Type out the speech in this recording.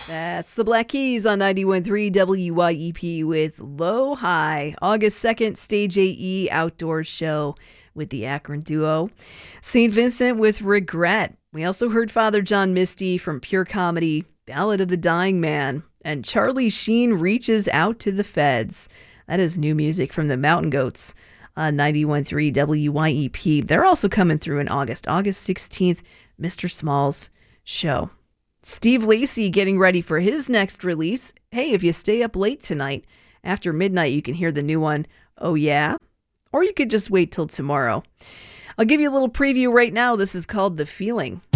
That's the Black Keys on 91.3 WYEP with Low High. August 2nd, Stage AE Outdoor Show with the Akron duo. St. Vincent with Regret. We also heard Father John Misty from Pure Comedy, Ballad of the Dying Man. And Charlie Sheen Reaches Out to the Feds. That is new music from the Mountain Goats on 91.3 WYEP. They're also coming through in August 16th, Mr. Small's show. Steve Lacy getting ready for his next release. Hey, if you stay up late tonight, after midnight, you can hear the new one, Oh Yeah? Or you could just wait till tomorrow. I'll give you a little preview right now. This is called The Feeling.